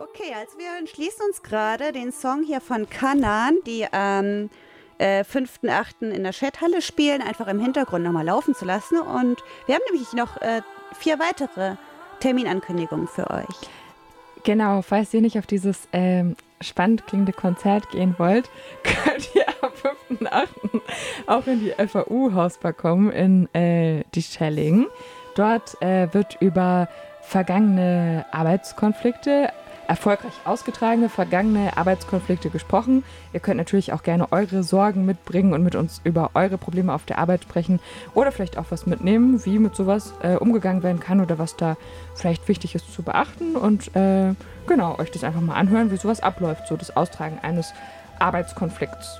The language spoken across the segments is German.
Okay, also wir entschließen uns gerade, den Song hier von Kanan, die am 5.8. in der Chathalle spielen, einfach im Hintergrund nochmal laufen zu lassen. Und wir haben nämlich noch 4 weitere Terminankündigungen für euch. Genau, falls ihr nicht auf dieses spannend klingende Konzert gehen wollt, könnt ihr am 5.8. auch in die FAU-Hausbar kommen in die Schelling. Dort wird über vergangene Arbeitskonflikte, erfolgreich ausgetragene vergangene Arbeitskonflikte gesprochen. Ihr könnt natürlich auch gerne eure Sorgen mitbringen und mit uns über eure Probleme auf der Arbeit sprechen oder vielleicht auch was mitnehmen, wie mit sowas umgegangen werden kann oder was da vielleicht wichtig ist zu beachten und genau, euch das einfach mal anhören, wie sowas abläuft, so das Austragen eines Arbeitskonflikts.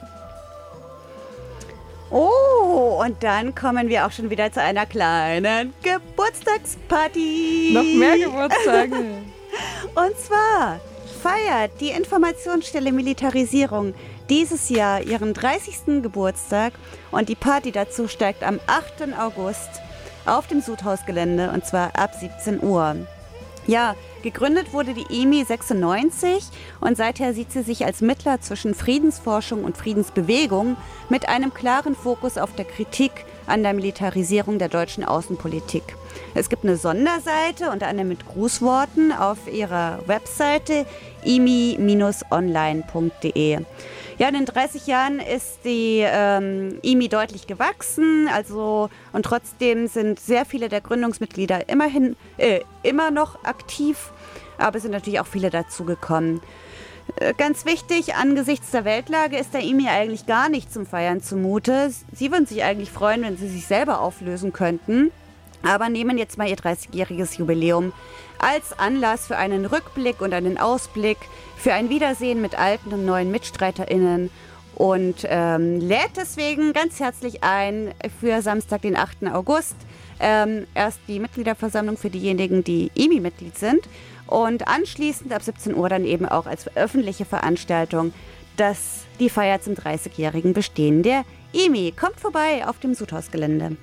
Oh, und dann kommen wir auch schon wieder zu einer kleinen Geburtstagsparty. Noch mehr Geburtstage. Und zwar feiert die Informationsstelle Militarisierung dieses Jahr ihren 30. Geburtstag und die Party dazu steigt am 8. August auf dem Sudhausgelände und zwar ab 17 Uhr. Ja, gegründet wurde die IMI 96 und seither sieht sie sich als Mittler zwischen Friedensforschung und Friedensbewegung mit einem klaren Fokus auf der Kritik an der Militarisierung der deutschen Außenpolitik. Es gibt eine Sonderseite, unter anderem mit Grußworten, auf ihrer Webseite imi-online.de. Ja, in den 30 Jahren ist die IMI deutlich gewachsen, und trotzdem sind sehr viele der Gründungsmitglieder immer noch aktiv, aber es sind natürlich auch viele dazugekommen. Ganz wichtig, angesichts der Weltlage ist der IMI eigentlich gar nicht zum Feiern zumute. Sie würden sich eigentlich freuen, wenn sie sich selber auflösen könnten, aber nehmen jetzt mal ihr 30-jähriges Jubiläum als Anlass für einen Rückblick und einen Ausblick, für ein Wiedersehen mit alten und neuen MitstreiterInnen und lädt deswegen ganz herzlich ein für Samstag, den 8. August. Erst die Mitgliederversammlung für diejenigen, die IMI-Mitglied sind und anschließend ab 17 Uhr dann eben auch als öffentliche Veranstaltung die Feier zum 30-jährigen Bestehen der IMI. Kommt vorbei auf dem Sudhausgelände.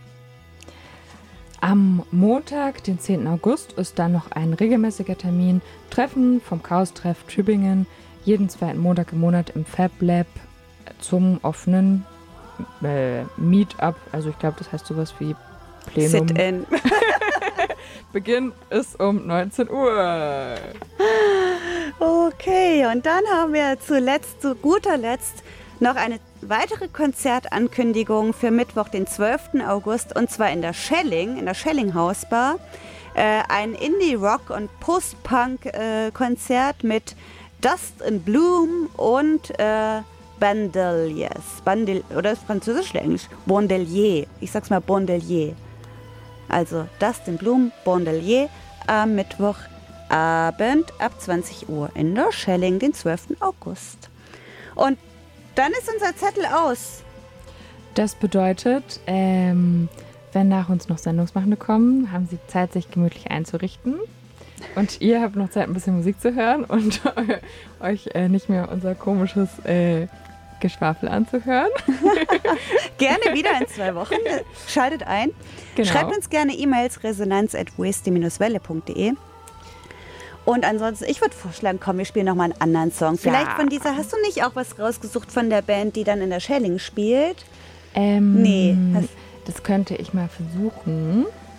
Am Montag, den 10. August, ist dann noch ein regelmäßiger Termin. Treffen vom Chaos-Treff Tübingen, jeden zweiten Montag im Monat im Fab Lab zum offenen Meetup. Also ich glaube, das heißt sowas wie Plenum. Sit-in. Beginn ist um 19 Uhr. Okay, und dann haben wir zu guter Letzt noch eine weitere Konzertankündigung für Mittwoch, den 12. August, und zwar in der Schelling Hausbar. Ein Indie-Rock- und Post-Punk-Konzert mit Dust and Bloom und Bandeliers. Oder französisch oder Englisch? Bandelier. Ich sag's mal Bandelier. Also Dust and Bloom, Bandelier am Mittwochabend ab 20 Uhr in der Schelling, den 12. August. Und dann ist unser Zettel aus. Das bedeutet, wenn nach uns noch Sendungsmachende kommen, haben sie Zeit, sich gemütlich einzurichten. Und ihr habt noch Zeit, ein bisschen Musik zu hören und euch nicht mehr unser komisches Geschwafel anzuhören. Gerne wieder in 2 Wochen. Schaltet ein. Genau. Schreibt uns gerne E-Mails resonanz@weste-welle.de. Und ansonsten, ich würde vorschlagen, komm, wir spielen nochmal einen anderen Song. Vielleicht von dieser, hast du nicht auch was rausgesucht von der Band, die dann in der Schelling spielt? Nee. Das könnte ich mal versuchen.